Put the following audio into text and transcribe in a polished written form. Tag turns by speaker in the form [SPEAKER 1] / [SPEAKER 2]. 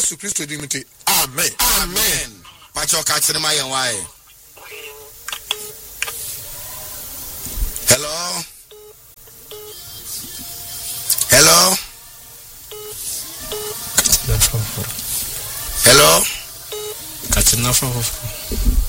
[SPEAKER 1] Yesu Christo dimite. Amen.
[SPEAKER 2] Amen. Pacho catch the my why. Hello. Hello. Hello.
[SPEAKER 3] Catching up.